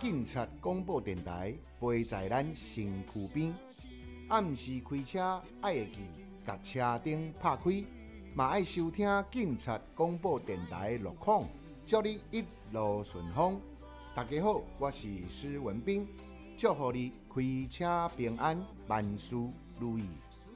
警察广播电台陪在咱身躯边。暗时开车爱会记，甲车灯拍开，嘛爱收听警察广播电台路况，祝你一路顺风。大家好，我是施文彬，祝福你开车平安，万事如意。